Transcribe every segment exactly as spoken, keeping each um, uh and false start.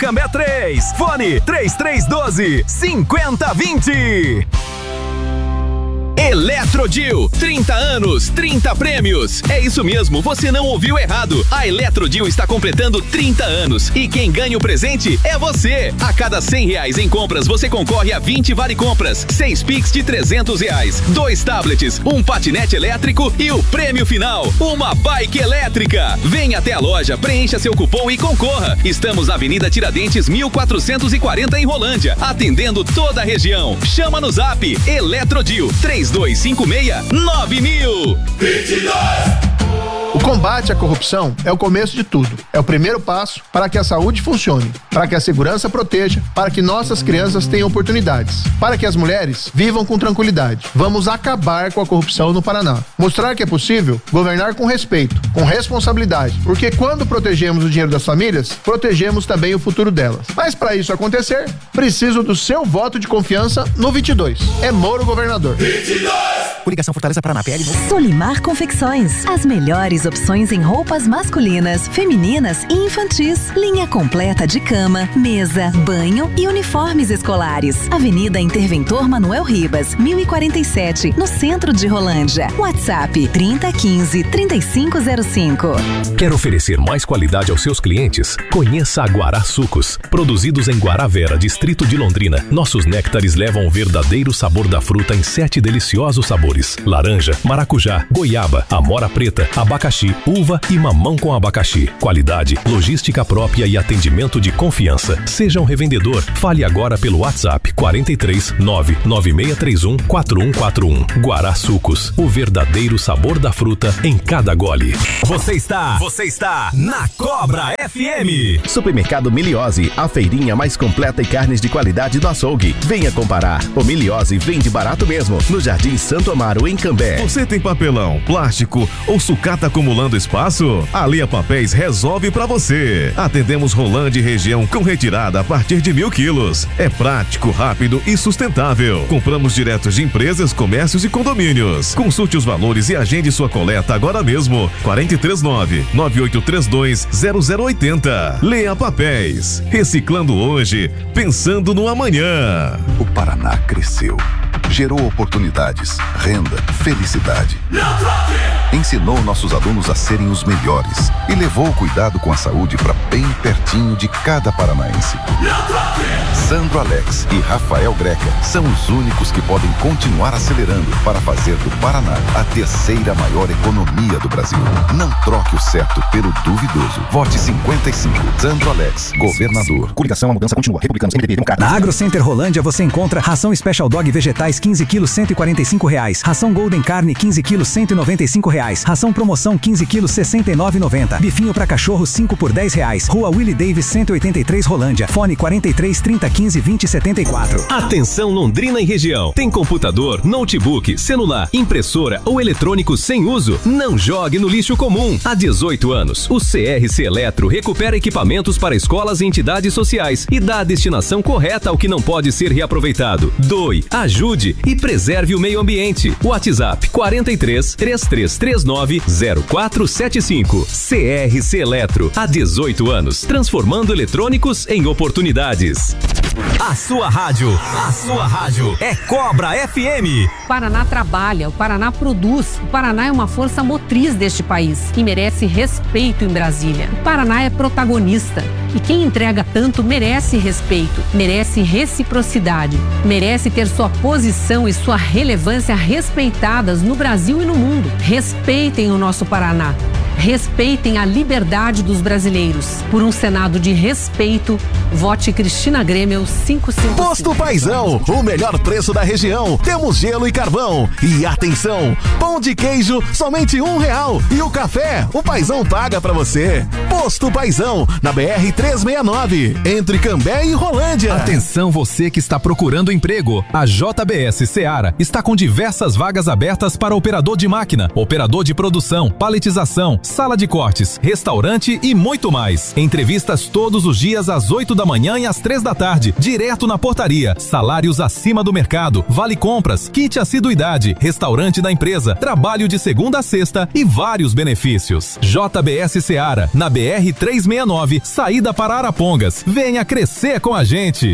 Cambé três. Fone três três um dois, cinco zero dois zero. Eletrodil, trinta anos, trinta prêmios. É isso mesmo, você não ouviu errado. A Eletrodil está completando trinta anos e quem ganha o presente é você. A cada cem reais em compras, você concorre a vinte vale compras, seis Pix de trezentos reais, dois tablets, um patinete elétrico e o prêmio final, uma bike elétrica. Venha até a loja, preencha seu cupom e concorra. Estamos na Avenida Tiradentes, mil quatrocentos e quarenta em Rolândia, atendendo toda a região. Chama no Zap Eletrodil três dois cinco seis nove mil. vinte e dois. O combate à corrupção é o começo de tudo. É o primeiro passo para que a saúde funcione, para que a segurança proteja, para que nossas crianças tenham oportunidades, para que as mulheres vivam com tranquilidade. Vamos acabar com a corrupção no Paraná. Mostrar que é possível governar com respeito, com responsabilidade, porque quando protegemos o dinheiro das famílias, protegemos também o futuro delas. Mas para isso acontecer, preciso do seu voto de confiança no vinte e dois. É Moro governador. vinte e dois. Coligação Fortaleza Paraná, P L. Solimar Confecções. As melhores opções em roupas masculinas, femininas e infantis. Linha completa de cama, mesa, banho e uniformes escolares. Avenida Interventor Manuel Ribas, mil e quarenta e sete, no centro de Rolândia. WhatsApp trinta quinze, trinta e cinco zero cinco. Quer oferecer mais qualidade aos seus clientes? Conheça a Guará Sucos. Produzidos em Guaravera, distrito de Londrina, nossos néctares levam o verdadeiro sabor da fruta em sete deliciosos sabores. Laranja, maracujá, goiaba, amora preta, abacaxi, uva e mamão com abacaxi. Qualidade, logística própria e atendimento de confiança. Seja um revendedor. Fale agora pelo WhatsApp quatro três nove nove seis três um quatro um quatro um. Guará Sucos, o verdadeiro sabor da fruta em cada gole. Você está, você está na Cobra F M. Supermercado Miliose, a feirinha mais completa e carnes de qualidade do açougue. Venha comparar. O Miliose vende barato mesmo, no Jardim Santo Amaro, em Cambé. Você tem papelão, plástico ou sucata acumulando espaço? A Lia Papéis resolve pra você. Atendemos Rolândia e região com retirada a partir de mil quilos. É prático, rápido e sustentável. Compramos diretos de empresas, comércios e condomínios. Consulte os valores e agende sua coleta agora mesmo. quatro três nove, nove oito três dois, zero zero oito zero. Lia Papéis. Reciclando hoje, pensando no amanhã. O Paraná cresceu. Gerou oportunidades, renda, felicidade. Ensinou nossos alunos a serem os melhores e levou o cuidado com a saúde para bem pertinho de cada paranaense. Sandro Alex e Rafael Greca são os únicos que podem continuar acelerando para fazer do Paraná a terceira maior economia do Brasil. Não troque o certo pelo duvidoso. Vote cinquenta e cinco. Sandro Alex, governador. Coligação, a mudança continua. Republicanos, M D B, Democrata. Na AgroCenter Rolândia você encontra ração Special Dog vegetais quinze quilos, cento e quarenta e cinco reais. Ração Golden Carne quinze quilos, cento e noventa e cinco reais. Ração Promoção quinze quilos, sessenta e nove reais e noventa centavos. Bifinho pra cachorro cinco por dez reais. Rua Willie Davis cento e oitenta e três Rolândia. Fone quarenta e três, trinta, quinze, vinte, setenta e quatro. Atenção Londrina e região. Tem computador, notebook, celular, impressora ou eletrônico sem uso? Não jogue no lixo comum. Há dezoito anos, o C R C Eletro recupera equipamentos para escolas e entidades sociais e dá a destinação correta ao que não pode ser reaproveitado. Doe, ajude e preserve o meio ambiente. WhatsApp quatro três, três três três nove, zero quatro sete cinco. C R C Eletro, há dezoito anos, transformando eletrônicos em oportunidades. A sua rádio, a sua rádio é Cobra F M. O Paraná trabalha, o Paraná produz, o Paraná é uma força motriz deste país e merece respeito em Brasília. O Paraná é protagonista e quem entrega tanto merece respeito, merece reciprocidade, merece ter sua posição e sua relevância respeitadas no Brasil e no mundo. Respeitem o nosso Paraná. Respeitem a liberdade dos brasileiros. Por um Senado de respeito, vote Cristina Grêmio cinco cinco cinco. Posto Paizão, o melhor preço da região. Temos gelo e carvão. E atenção, pão de queijo, somente um real. E o café, o Paizão paga pra você. Posto Paizão, na B R trezentos e sessenta e nove, entre Cambé e Rolândia. Atenção você que está procurando emprego. A J B S Seara está com diversas vagas abertas para operador de máquina, operador de produção, paletização, sala de cortes, restaurante e muito mais. Entrevistas todos os dias às oito da manhã e às três da tarde, direto na portaria. Salários acima do mercado, vale compras, kit assiduidade, restaurante da empresa, trabalho de segunda a sexta e vários benefícios. J B S Seara, na B R trezentos e sessenta e nove, saída para Arapongas. Venha crescer com a gente.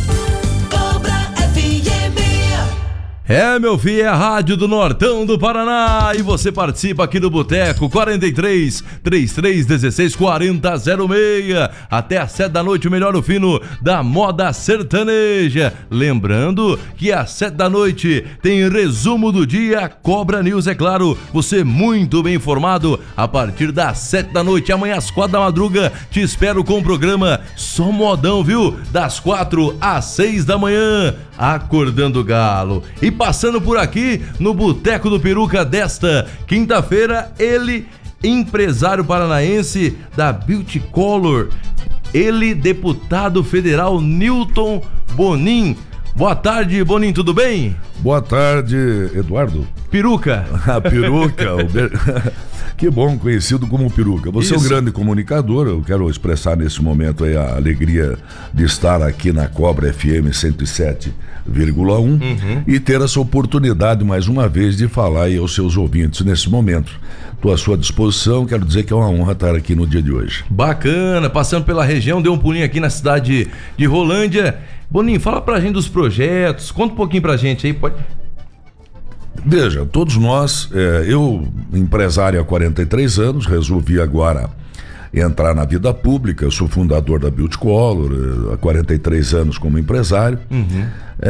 É, meu filho, é a Rádio do Nortão do Paraná e você participa aqui do Boteco quarenta e três, trinta e três, dezesseis, quarenta, zero seis. Até às sete da noite, o melhor o fino da moda sertaneja. Lembrando que às sete da noite tem resumo do dia, Cobra News, é claro, você muito bem informado a partir das sete da noite. Amanhã às quatro da madruga te espero com o programa Só Modão, viu? Das quatro às seis da manhã, acordando galo. E passando por aqui no Boteco do Peruca desta quinta-feira, ele, empresário paranaense da Beauty Color, ele, deputado federal Newton Bonin. Boa tarde, Bonin, tudo bem? Boa tarde, Eduardo. Peruca. A Peruca. o Ber... Que bom, conhecido como Peruca. Você Isso. é um grande comunicador, eu quero expressar nesse momento aí a alegria de estar aqui na Cobra F M cento e sete vírgula um uhum. e ter essa oportunidade mais uma vez de falar aí aos seus ouvintes nesse momento. Estou à sua disposição, quero dizer que é uma honra estar aqui no dia de hoje. Bacana, passando pela região, deu um pulinho aqui na cidade de Rolândia. Boninho, fala pra gente dos projetos, conta um pouquinho pra gente aí, pode... Veja, todos nós, é, eu, empresário há quarenta e três anos, resolvi agora entrar na vida pública. Eu sou fundador da Beauty Color, há quarenta e três anos como empresário. Uhum.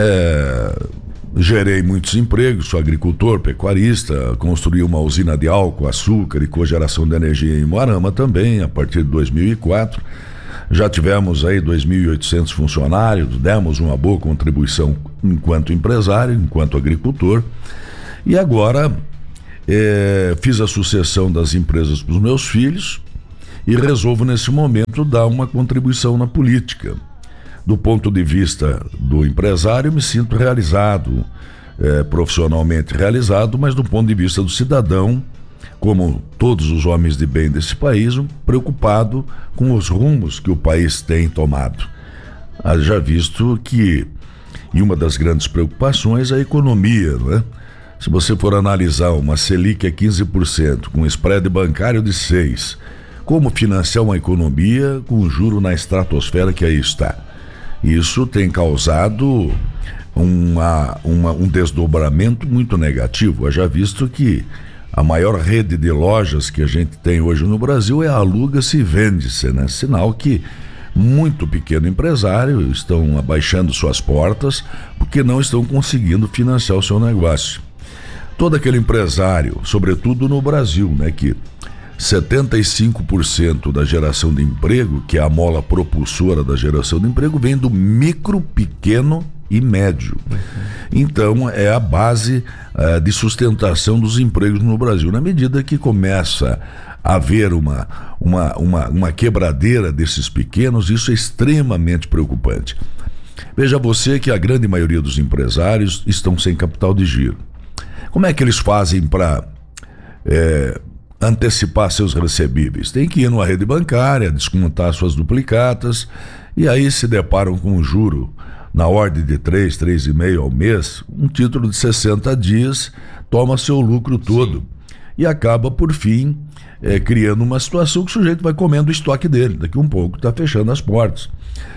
É, gerei muitos empregos, sou agricultor, pecuarista, construí uma usina de álcool, açúcar e cogeração de energia em Moarama também, a partir de dois mil e quatro. Já tivemos aí dois mil e oitocentos funcionários, demos uma boa contribuição enquanto empresário, enquanto agricultor. E agora é, fiz a sucessão das empresas para os meus filhos e resolvo nesse momento dar uma contribuição na política. Do ponto de vista do empresário, me sinto realizado, é, profissionalmente realizado, mas do ponto de vista do cidadão, como todos os homens de bem desse país, um preocupado com os rumos que o país tem tomado. Já visto que, e uma das grandes preocupações é a economia, não é? Se você for analisar uma Selic a quinze por cento, com spread bancário de seis por cento, como financiar uma economia com juro na estratosfera que aí está? Isso tem causado uma, uma, um desdobramento muito negativo. Já visto que a maior rede de lojas que a gente tem hoje no Brasil é a aluga-se e vende-se, né? Sinal que muito pequeno empresário estão abaixando suas portas porque não estão conseguindo financiar o seu negócio. Todo aquele empresário, sobretudo no Brasil, né, que setenta e cinco por cento da geração de emprego, que é a mola propulsora da geração de emprego, vem do micro, pequeno e médio. Uhum. Então é a base uh, de sustentação dos empregos no Brasil. Na medida que começa a haver uma, uma, uma, uma quebradeira desses pequenos, isso é extremamente preocupante. Veja você que a grande maioria dos empresários estão sem capital de giro. Como é que eles fazem para é, antecipar seus recebíveis? Tem que ir numa rede bancária, descontar suas duplicatas, e aí se deparam com um juro na ordem de três, três vírgula cinco ao mês, um título de sessenta dias toma seu lucro todo. Sim. E acaba, por fim, é, criando uma situação que o sujeito vai comendo o estoque dele. Daqui um pouco está fechando as portas.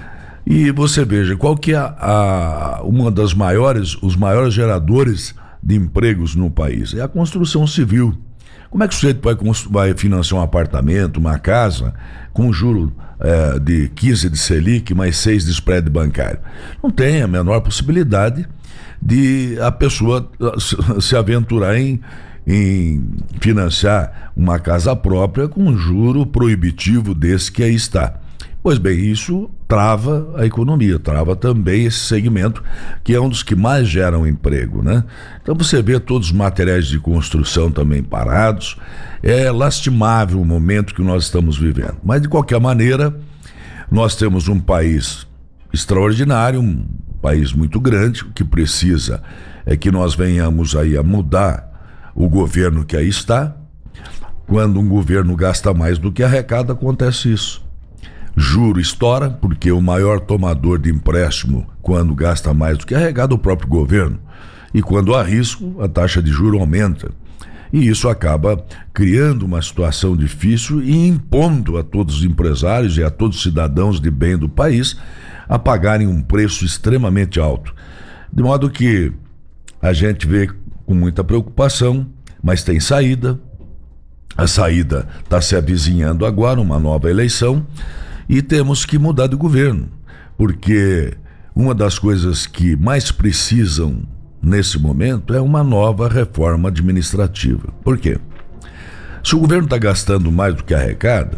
E você veja, qual que é a, a, uma das maiores, os maiores geradores de empregos no país? É a construção civil. Como é que o sujeito vai, vai financiar um apartamento, uma casa, com juro é, de quinze de Selic, mais seis de spread bancário? Não tem a menor possibilidade de a pessoa se aventurar em, em financiar uma casa própria com um juro proibitivo desse que aí está. Pois bem, isso trava a economia, trava também esse segmento, que é um dos que mais geram emprego, né? Então você vê todos os materiais de construção também parados. É lastimável o momento que nós estamos vivendo. Mas, de qualquer maneira, nós temos um país extraordinário, um país muito grande. O que precisa é que nós venhamos aí a mudar o governo que aí está, quando um governo gasta mais do que arrecada, acontece isso. Juro estoura, porque o maior tomador de empréstimo, quando gasta mais do que arrecada, é o próprio governo. E quando há risco, a taxa de juro aumenta. E isso acaba criando uma situação difícil e impondo a todos os empresários e a todos os cidadãos de bem do país a pagarem um preço extremamente alto. De modo que a gente vê com muita preocupação, mas tem saída. A saída está se avizinhando agora, uma nova eleição, e temos que mudar de governo, porque uma das coisas que mais precisam nesse momento é uma nova reforma administrativa. Por quê? Se o governo está gastando mais do que arrecada,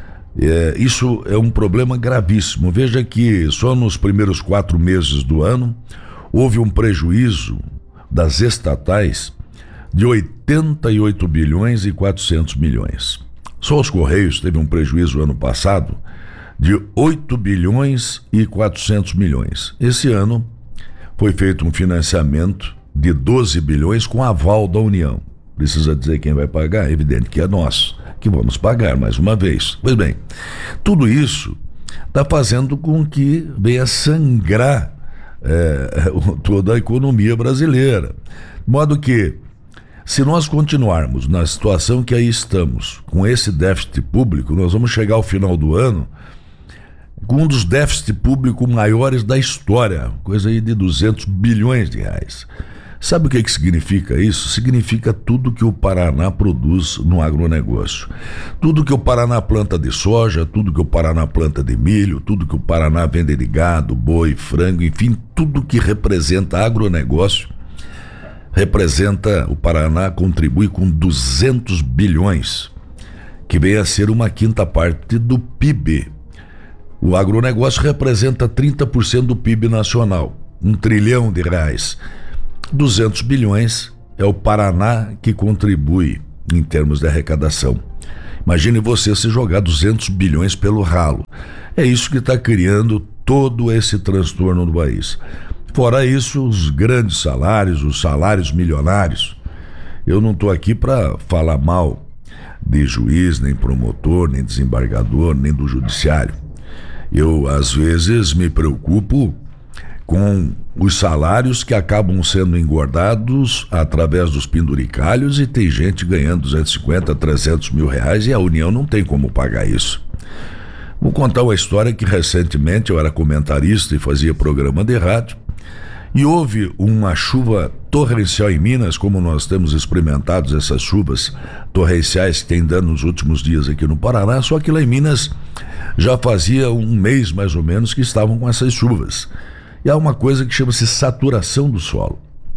é, isso é um problema gravíssimo. Veja que só nos primeiros quatro meses do ano houve um prejuízo das estatais de oitenta e oito bilhões e quatrocentos milhões. Só os Correios teve um prejuízo ano passado de oito bilhões e quatrocentos milhões. Esse ano foi feito um financiamento de doze bilhões com aval da União. Precisa dizer quem vai pagar? É evidente que é nós, que vamos pagar mais uma vez. Pois bem, tudo isso está fazendo com que venha sangrar é, toda a economia brasileira. De modo que, se nós continuarmos na situação que aí estamos, com esse déficit público, nós vamos chegar ao final do ano com um dos déficits públicos maiores da história, coisa aí de duzentos bilhões de reais. Sabe o que, que significa isso? Significa tudo que o Paraná produz no agronegócio. Tudo que o Paraná planta de soja, tudo que o Paraná planta de milho, tudo que o Paraná vende de gado, boi, frango, enfim, tudo que representa agronegócio, representa, o Paraná contribui com duzentos bilhões, que vem a ser uma quinta parte do P I B. O agronegócio representa trinta por cento do P I B nacional, um trilhão de reais. duzentos bilhões é o Paraná que contribui em termos de arrecadação. Imagine você se jogar duzentos bilhões pelo ralo. É isso que está criando todo esse transtorno no país. Fora isso, os grandes salários, os salários milionários. Eu não estou aqui para falar mal de juiz, nem promotor, nem desembargador, nem do judiciário. Eu, às vezes, me preocupo com os salários que acabam sendo engordados através dos penduricalhos, e tem gente ganhando duzentos e cinquenta, trezentos mil reais e a União não tem como pagar isso. Vou contar uma história que recentemente eu era comentarista e fazia programa de rádio, e houve uma chuva torrencial em Minas, como nós temos experimentado essas chuvas torrenciais que tem dado nos últimos dias aqui no Paraná, só que lá em Minas já fazia um mês mais ou menos que estavam com essas chuvas. E há uma coisa que chama-se saturação do solo.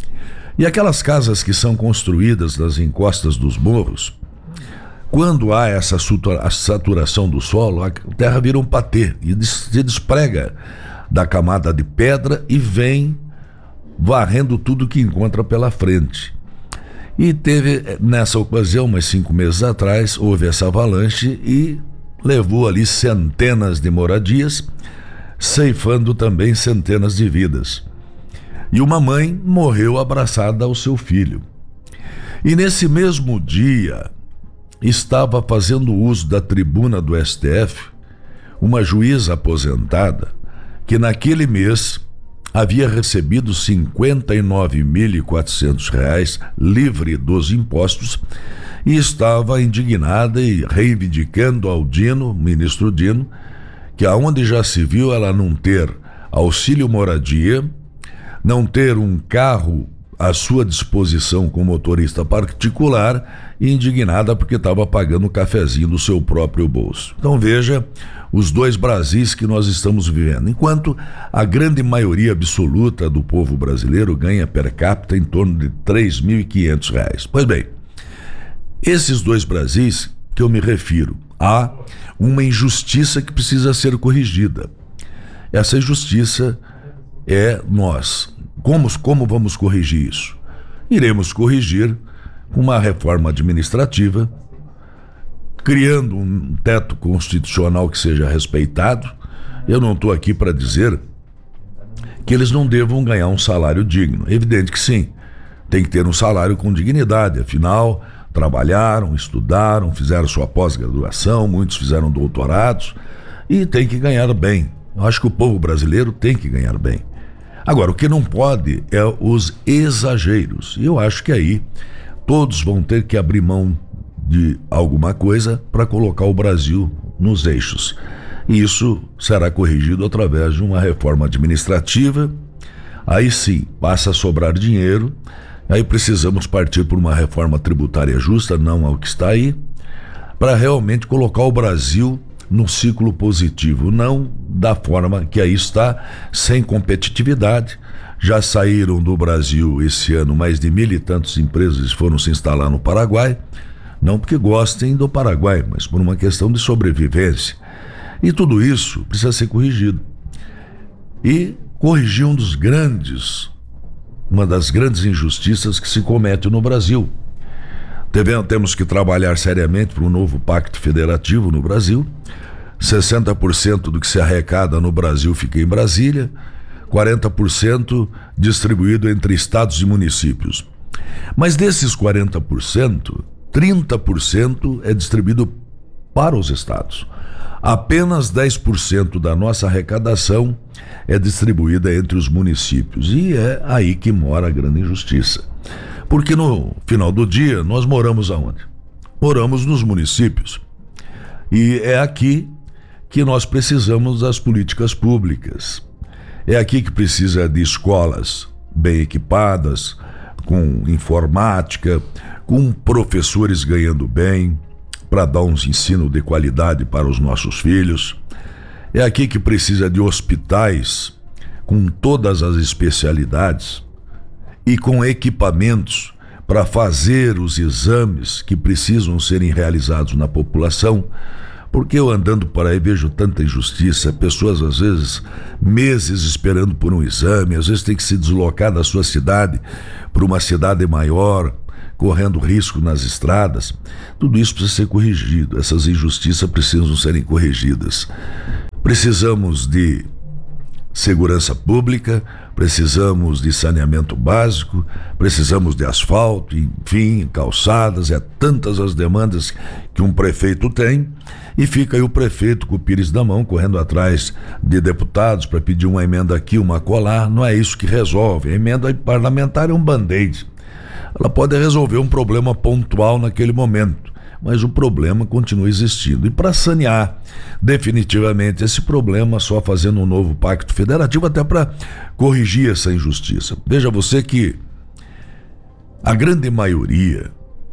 E aquelas casas que são construídas nas encostas dos morros, quando há essa saturação do solo, a terra vira um patê e se desprega da camada de pedra e vem varrendo tudo que encontra pela frente. E teve, nessa ocasião, umas cinco meses atrás, houve essa avalanche e levou ali centenas de moradias, ceifando também centenas de vidas. E uma mãe morreu abraçada ao seu filho. E nesse mesmo dia, estava fazendo uso da tribuna do S T F uma juíza aposentada que naquele mês havia recebido cinquenta e nove mil e quatrocentos reais livre dos impostos e estava indignada e reivindicando ao Dino, ministro Dino, que aonde já se viu ela não ter auxílio moradia, não ter um carro à sua disposição com motorista particular, e indignada porque estava pagando o cafezinho do seu próprio bolso. Então veja os dois Brasis que nós estamos vivendo. Enquanto a grande maioria absoluta do povo brasileiro ganha per capita em torno de três mil e quinhentos reais. Pois bem, esses dois Brasis que eu me refiro, há uma injustiça que precisa ser corrigida. Essa injustiça é nós. Como, como vamos corrigir isso? Iremos corrigir com uma reforma administrativa, criando um teto constitucional que seja respeitado. Eu não estou aqui para dizer que eles não devam ganhar um salário digno. É evidente que sim, tem que ter um salário com dignidade, afinal, trabalharam, estudaram, fizeram sua pós-graduação, muitos fizeram doutorados e tem que ganhar bem. Eu acho que o povo brasileiro tem que ganhar bem. Agora, o que não pode é os exageros. E eu acho que aí todos vão ter que abrir mão de alguma coisa para colocar o Brasil nos eixos. E isso será corrigido através de uma reforma administrativa. Aí sim, passa a sobrar dinheiro. Aí precisamos partir por uma reforma tributária justa, não ao que está aí, para realmente colocar o Brasil no ciclo positivo, não da forma que aí está, sem competitividade. Já saíram do Brasil esse ano mais de mil e tantas empresas foram se instalar no Paraguai, não porque gostem do Paraguai, mas por uma questão de sobrevivência. E tudo isso precisa ser corrigido. E corrigir um dos grandes, uma das grandes injustiças que se comete no Brasil. Temos que trabalhar seriamente para um novo pacto federativo no Brasil. sessenta por cento do que se arrecada no Brasil fica em Brasília, quarenta por cento distribuído entre estados e municípios. Mas desses quarenta por cento, trinta por cento é distribuído para os estados. Apenas dez por cento da nossa arrecadação é distribuída entre os municípios. E é aí que mora a grande injustiça. Porque no final do dia, nós moramos aonde? Moramos nos municípios. E é aqui que nós precisamos das políticas públicas. É aqui que precisa de escolas bem equipadas, com informática, com professores ganhando bem, para dar um ensino de qualidade para os nossos filhos. É aqui que precisa de hospitais com todas as especialidades e com equipamentos para fazer os exames que precisam serem realizados na população, porque eu andando por aí vejo tanta injustiça, pessoas às vezes meses esperando por um exame, às vezes tem que se deslocar da sua cidade para uma cidade maior, correndo risco nas estradas. Tudo isso precisa ser corrigido, essas injustiças precisam serem corrigidas. Precisamos de segurança pública, precisamos de saneamento básico, precisamos de asfalto, enfim, calçadas, é tantas as demandas que um prefeito tem, e fica aí o prefeito com o pires na mão, correndo atrás de deputados para pedir uma emenda aqui, uma colar. Não é isso que resolve. A emenda parlamentar é um band-aid. Ela pode resolver um problema pontual naquele momento, mas o problema continua existindo. E para sanear definitivamente esse problema, só fazendo um novo pacto federativo, até para corrigir essa injustiça. Veja você que a grande maioria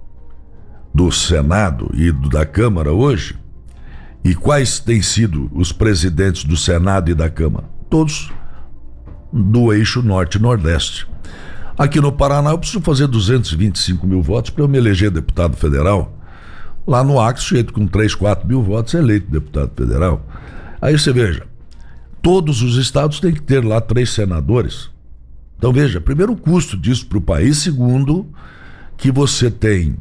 do Senado e da Câmara hoje, e quais têm sido os presidentes do Senado e da Câmara? Todos do eixo norte-nordeste. Aqui no Paraná eu preciso fazer duzentos e vinte e cinco mil votos para eu me eleger deputado federal. Lá no Acre, sujeito com três, quatro mil votos é eleito deputado federal. Aí você veja, todos os estados têm que ter lá três senadores. Então veja, primeiro o custo disso para o país, segundo que você tem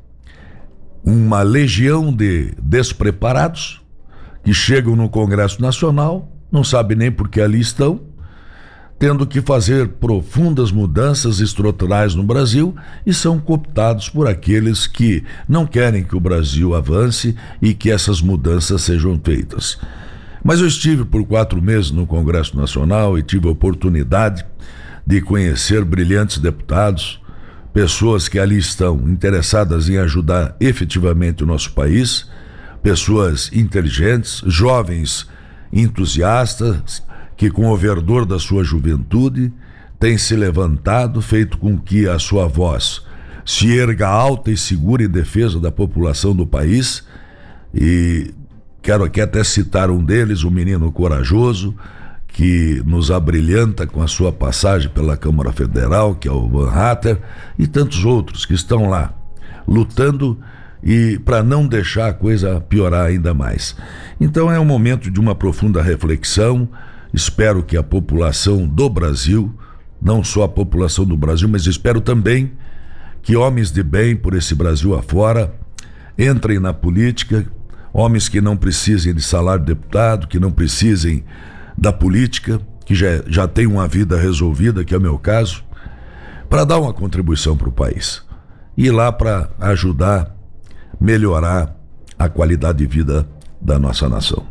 uma legião de despreparados que chegam no Congresso Nacional, não sabem nem por que ali estão, tendo que fazer profundas mudanças estruturais no Brasil e são cooptados por aqueles que não querem que o Brasil avance e que essas mudanças sejam feitas. Mas eu estive por quatro meses no Congresso Nacional e tive a oportunidade de conhecer brilhantes deputados, pessoas que ali estão interessadas em ajudar efetivamente o nosso país, pessoas inteligentes, jovens entusiastas, que com o verdor da sua juventude tem se levantado, feito com que a sua voz se erga alta e segura em defesa da população do país. E quero aqui até citar um deles, um menino corajoso, que nos abrilhanta com a sua passagem pela Câmara Federal, que é o Van Hatter, e tantos outros que estão lá, lutando e para não deixar a coisa piorar ainda mais. Então é um momento de uma profunda reflexão. Espero que a população do Brasil, não só a população do Brasil, mas espero também que homens de bem por esse Brasil afora entrem na política, homens que não precisem de salário de deputado, que não precisem da política, que já, já têm uma vida resolvida, que é o meu caso, para dar uma contribuição para o país. ir lá para ajudar, melhorar a qualidade de vida da nossa nação.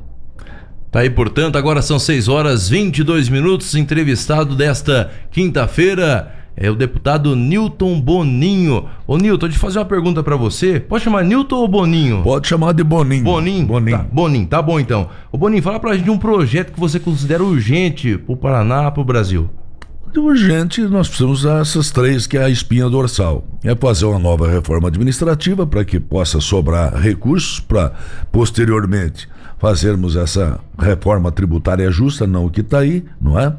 Tá aí, portanto, agora são seis horas e vinte e dois minutos. Entrevistado desta quinta-feira é o deputado Newton Boninho. Ô Newton, deixa eu fazer uma pergunta pra você. Pode chamar Newton ou Boninho? Pode chamar de Boninho. Boninho? Boninho. Tá, Boninho, tá bom então. Ô Boninho, fala pra gente de um projeto que você considera urgente pro Paraná, pro Brasil. De urgente, nós precisamos dessas três, que é a espinha dorsal. É fazer uma nova reforma administrativa para que possa sobrar recursos para, posteriormente, fazermos essa reforma tributária justa, não o que está aí, não é?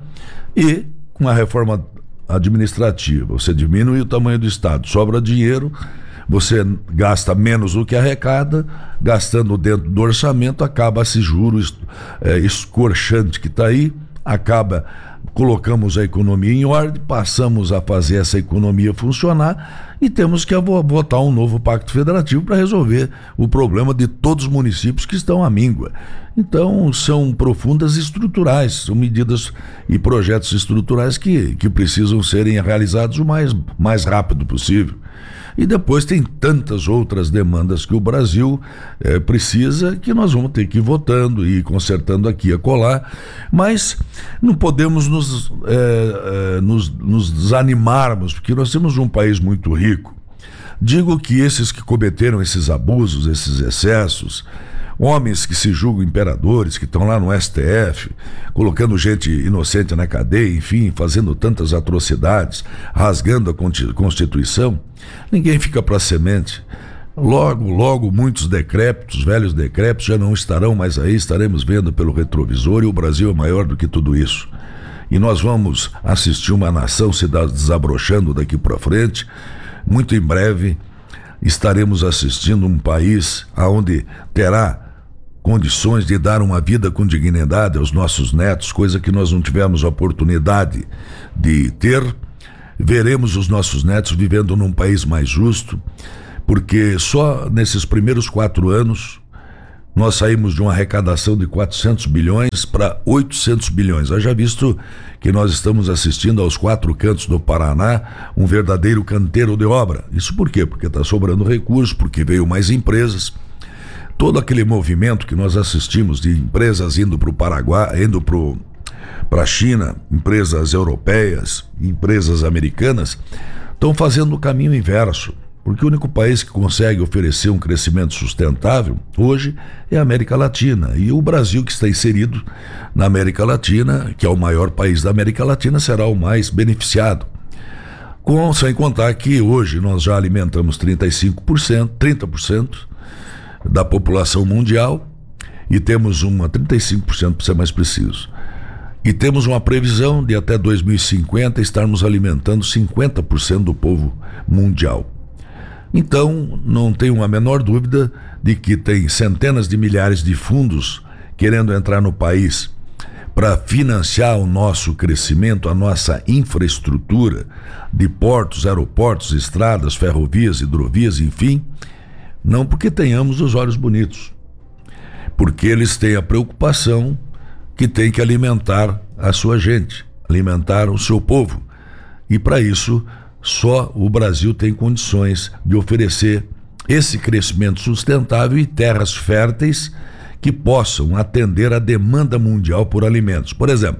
E com a reforma administrativa, você diminui o tamanho do Estado, sobra dinheiro, você gasta menos do que arrecada, gastando dentro do orçamento, acaba esse juros é, escorchante que está aí, acaba... Colocamos a economia em ordem, passamos a fazer essa economia funcionar e temos que votar um novo pacto federativo para resolver o problema de todos os municípios que estão à míngua. Então, são profundas estruturais, são medidas e projetos estruturais que, que precisam serem realizados o mais, mais rápido possível. E depois tem tantas outras demandas que o Brasil é, precisa, que nós vamos ter que ir votando e consertando aqui a colar, mas não podemos nos, é, é, nos, nos desanimarmos, porque nós temos um país muito rico. Digo que esses que cometeram esses abusos, esses excessos, homens que se julgam imperadores, que estão lá no S T F, colocando gente inocente na cadeia, enfim, fazendo tantas atrocidades, rasgando a Constituição, ninguém fica para semente. Logo, logo, muitos decrépitos, velhos decrépitos, já não estarão mais aí, estaremos vendo pelo retrovisor, e o Brasil é maior do que tudo isso. E nós vamos assistir uma nação se desabrochando daqui para frente. Muito em breve estaremos assistindo um país onde terá condições de dar uma vida com dignidade aos nossos netos, coisa que nós não tivemos a oportunidade de ter. Veremos os nossos netos vivendo num país mais justo, porque só nesses primeiros quatro anos nós saímos de uma arrecadação de quatrocentos bilhões para oitocentos bilhões. Haja visto que nós estamos assistindo aos quatro cantos do Paraná um verdadeiro canteiro de obra. Isso por quê? Porque está sobrando recursos, porque veio mais empresas. Todo aquele movimento que nós assistimos de empresas indo para o Paraguai, indo para a China, empresas europeias, empresas americanas, estão fazendo o caminho inverso. Porque o único país que consegue oferecer um crescimento sustentável hoje é a América Latina. E o Brasil, que está inserido na América Latina, que é o maior país da América Latina, será o mais beneficiado. Com, sem contar que hoje nós já alimentamos trinta e cinco por cento, trinta por cento da população mundial e temos uma, trinta e cinco por cento para ser mais preciso. E temos uma previsão de até dois mil e cinquenta estarmos alimentando cinquenta por cento do povo mundial. Então, não tenho a menor dúvida de que tem centenas de milhares de fundos querendo entrar no país para financiar o nosso crescimento, a nossa infraestrutura de portos, aeroportos, estradas, ferrovias, hidrovias, enfim, não porque tenhamos os olhos bonitos, porque eles têm a preocupação que tem que alimentar a sua gente, alimentar o seu povo, e para isso só o Brasil tem condições de oferecer esse crescimento sustentável e terras férteis que possam atender a demanda mundial por alimentos. Por exemplo,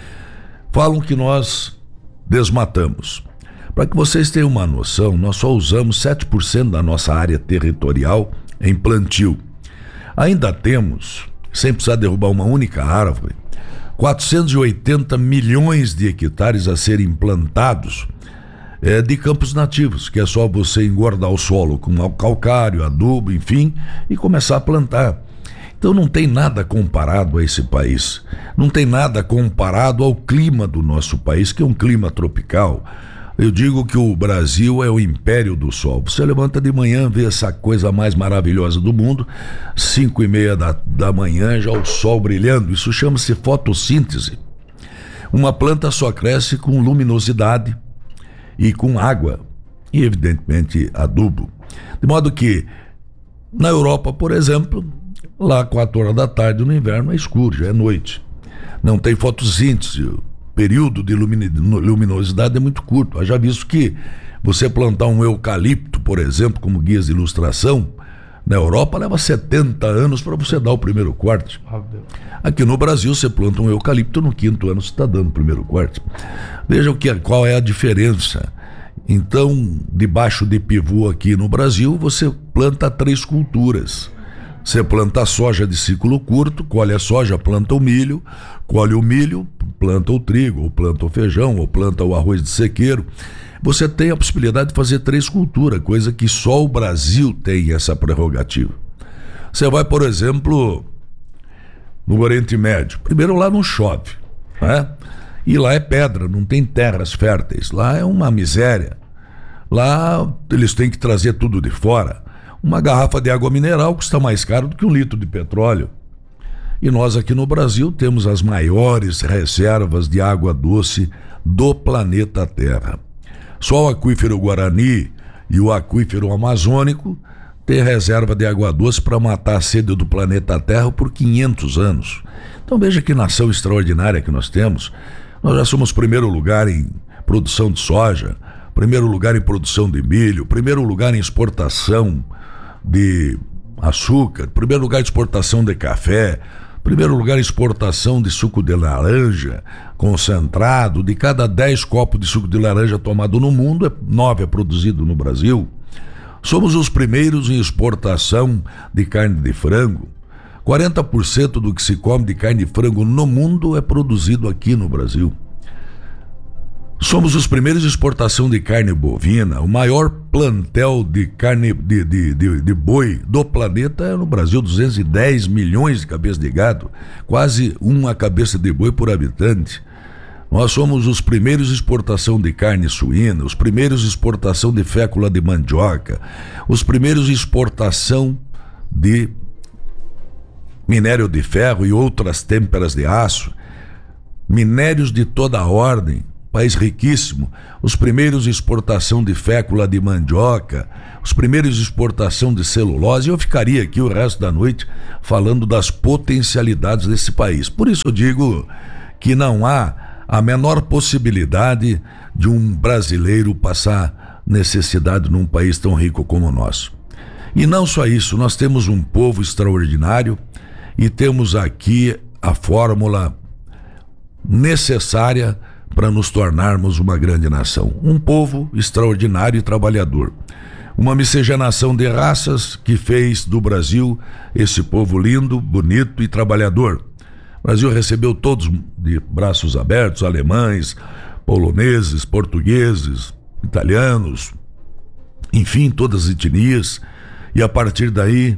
falam que nós desmatamos. Para que vocês tenham uma noção, nós só usamos sete por cento da nossa área territorial em plantio. Ainda temos, sem precisar derrubar uma única árvore, quatrocentos e oitenta milhões de hectares a serem plantados É, de campos nativos, que é só você engordar o solo com calcário, adubo, enfim, e começar a plantar. Então não tem nada comparado a esse país, não tem nada comparado ao clima do nosso país, que é um clima tropical. Eu digo que o Brasil é o império do sol. Você levanta de manhã, vê essa coisa mais maravilhosa do mundo, cinco e meia da, da manhã, já o sol brilhando. Isso chama-se fotossíntese. Uma planta só cresce com luminosidade e com água e, evidentemente, adubo. De modo que, na Europa, por exemplo, lá quatro horas da tarde no inverno é escuro, já é noite. Não tem fotossíntese. período de luminosidade é muito curto. Já visto que você plantar um eucalipto, por exemplo, como guia de ilustração, na Europa leva setenta anos para você dar o primeiro corte. Aqui no Brasil você planta um eucalipto, no quinto ano você está dando o primeiro corte. Veja o que, qual é a diferença. Então, debaixo de pivô aqui no Brasil, você planta três culturas. Você planta a soja de ciclo curto, colhe a soja, planta o milho, colhe o milho, planta o trigo, ou planta o feijão, ou planta o arroz de sequeiro. Você tem a possibilidade de fazer três culturas, coisa que só o Brasil tem essa prerrogativa. Você vai, por exemplo, no Oriente Médio. Primeiro, lá não chove, né? E lá é pedra, não tem terras férteis. Lá é uma miséria. Lá eles têm que trazer tudo de fora. Uma garrafa de água mineral custa mais caro do que um litro de petróleo. E nós aqui no Brasil temos as maiores reservas de água doce do planeta Terra. Só o aquífero Guarani e o aquífero Amazônico têm reserva de água doce para matar a sede do planeta Terra por quinhentos anos. Então veja que nação extraordinária que nós temos. Nós já somos primeiro lugar em produção de soja, primeiro lugar em produção de milho, primeiro lugar em exportação de açúcar, primeiro lugar em exportação de café, primeiro lugar em exportação de suco de laranja concentrado. De cada dez copos de suco de laranja tomado no mundo, nove é produzido no Brasil. Somos os primeiros em exportação de carne de frango. quarenta por cento do que se come de carne de frango no mundo é produzido aqui no Brasil. Somos os primeiros em exportação de carne bovina. O maior plantel de carne de, de, de, de boi do planeta é no Brasil, duzentos e dez milhões de cabeças de gado, quase uma cabeça de boi por habitante. Nós somos os primeiros em exportação de carne suína, os primeiros em exportação de fécula de mandioca, os primeiros em exportação de minério de ferro e outras têmperas de aço, minérios de toda a ordem. País riquíssimo, os primeiros em exportação de fécula de mandioca, os primeiros em exportação de celulose. Eu ficaria aqui o resto da noite falando das potencialidades desse país. Por isso eu digo que não há a menor possibilidade de um brasileiro passar necessidade num país tão rico como o nosso. E não só isso, nós temos um povo extraordinário e temos aqui a fórmula necessária para nos tornarmos uma grande nação. Um povo extraordinário e trabalhador. Uma miscigenação de raças que fez do Brasil esse povo lindo, bonito e trabalhador. O Brasil recebeu todos de braços abertos, alemães, poloneses, portugueses, italianos, enfim, todas as etnias. E a partir daí,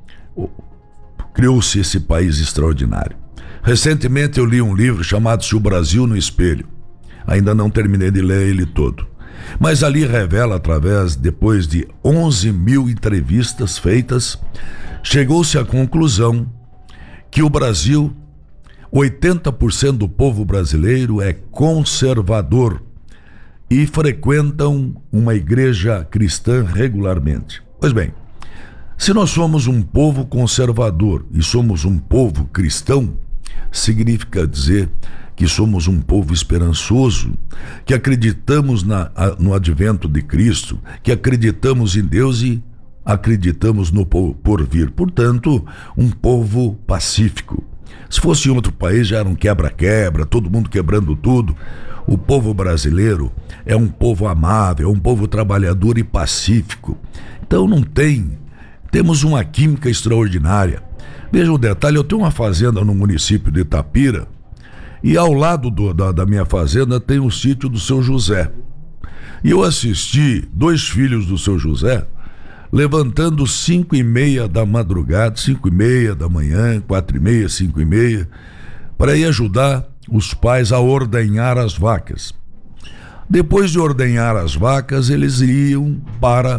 criou-se esse país extraordinário. Recentemente eu li um livro chamado-se O Brasil no Espelho. Ainda não terminei de ler ele todo. Mas ali revela, através, depois de onze mil entrevistas feitas, chegou-se à conclusão que o Brasil, oitenta por cento do povo brasileiro é conservador e frequentam uma igreja cristã regularmente. Pois bem, se nós somos um povo conservador e somos um povo cristão, significa dizer que somos um povo esperançoso, que acreditamos na, no advento de Cristo, que acreditamos em Deus e acreditamos no porvir. Portanto, um povo pacífico. Se fosse em outro país já era um quebra-quebra, todo mundo quebrando tudo. O povo brasileiro é um povo amável, é um povo trabalhador e pacífico. Então não tem, temos uma química extraordinária. Veja o detalhe, eu tenho uma fazenda no município de Itapira, e ao lado do, da, da minha fazenda tem o sítio do seu José. E eu assisti dois filhos do seu José levantando cinco e meia da madrugada, cinco e meia da manhã, quatro e meia, cinco e meia, para ir ajudar os pais a ordenhar as vacas. Depois de ordenhar as vacas, eles iam para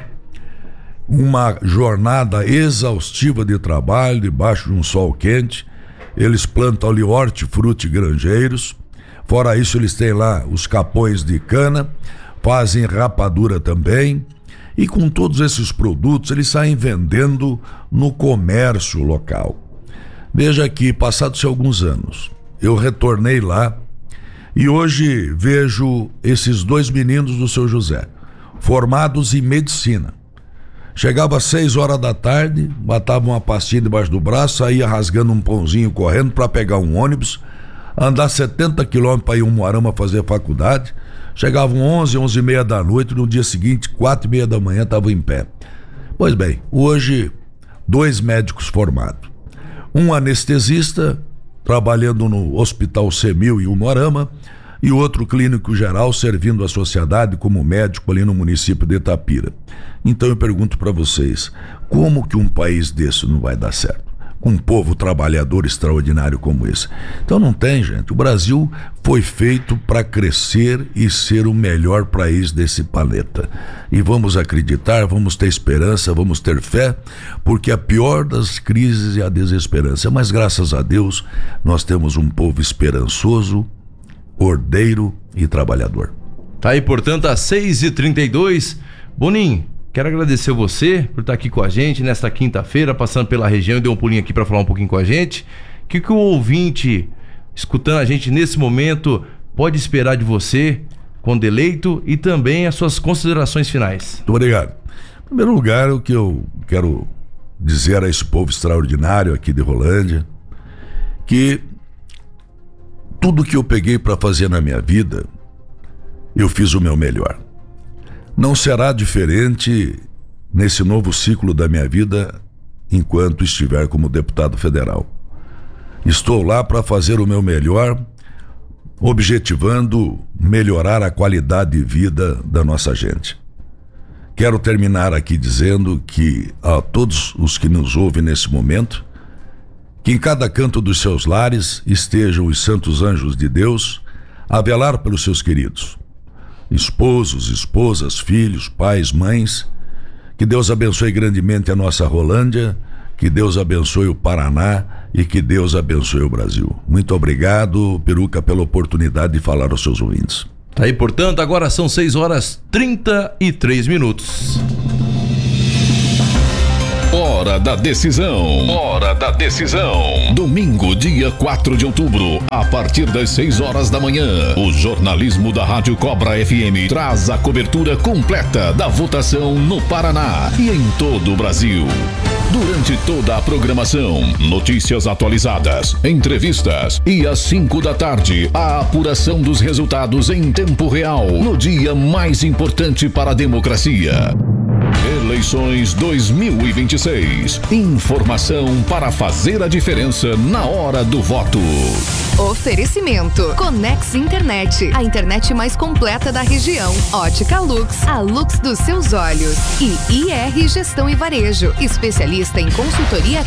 uma jornada exaustiva de trabalho debaixo de um sol quente. Eles plantam ali hortifruti granjeiros. Fora isso, eles têm lá os capões de cana, fazem rapadura também. E com todos esses produtos, eles saem vendendo no comércio local. Veja que, passados alguns anos, eu retornei lá E hoje vejo esses dois meninos do seu José, formados em medicina. Chegava às seis horas da tarde, batava uma pastinha debaixo do braço, saía rasgando um pãozinho correndo para pegar um ônibus, andar setenta quilômetros para ir em Umuarama fazer faculdade. Chegavam onze, onze e meia da noite, no dia seguinte, quatro e meia da manhã, estavam em pé. Pois bem, hoje, dois médicos formados. Um anestesista, trabalhando no Hospital Semil em Umuarama, e outro clínico geral servindo a sociedade como médico ali no município de Itapira. Então eu pergunto para vocês, como que um país desse não vai dar certo? Com um povo trabalhador extraordinário como esse. Então não tem, gente. O Brasil foi feito para crescer e ser o melhor país desse planeta. E vamos acreditar, vamos ter esperança, vamos ter fé, porque a pior das crises é a desesperança. Mas graças a Deus, nós temos um povo esperançoso, ordeiro e trabalhador. Tá aí, portanto, às seis e trinta e dois. Boninho, quero agradecer você por estar aqui com a gente nesta quinta-feira, passando pela região e deu um pulinho aqui para falar um pouquinho com a gente. O que, que o ouvinte, escutando a gente nesse momento, pode esperar de você quando eleito e também as suas considerações finais? Muito obrigado. Em primeiro lugar, o que eu quero dizer a esse povo extraordinário aqui de Rolândia, que tudo que eu peguei para fazer na minha vida, eu fiz o meu melhor. Não será diferente nesse novo ciclo da minha vida enquanto estiver como deputado federal. Estou lá para fazer o meu melhor, objetivando melhorar a qualidade de vida da nossa gente. Quero terminar aqui dizendo que a todos os que nos ouvem nesse momento, que em cada canto dos seus lares estejam os santos anjos de Deus a velar pelos seus queridos. Esposos, esposas, filhos, pais, mães. Que Deus abençoe grandemente a nossa Rolândia, que Deus abençoe o Paraná e que Deus abençoe o Brasil. Muito obrigado, Peruca, pela oportunidade de falar aos seus ouvintes. Tá aí, portanto, agora são seis horas e trinta e três minutos. Hora da decisão. Hora da decisão. Domingo, dia quatro de outubro, a partir das seis horas da manhã, o jornalismo da Rádio Cobra F M traz a cobertura completa da votação no Paraná e em todo o Brasil. Durante toda a programação, notícias atualizadas, entrevistas e às cinco da tarde, a apuração dos resultados em tempo real no dia mais importante para a democracia. Eleições dois mil e vinte e seis. Informação para fazer a diferença na hora do voto. Oferecimento Conex Internet, a internet mais completa da região. Ótica Lux, a Lux dos seus olhos. E I R Gestão e Varejo, especialista em consultoria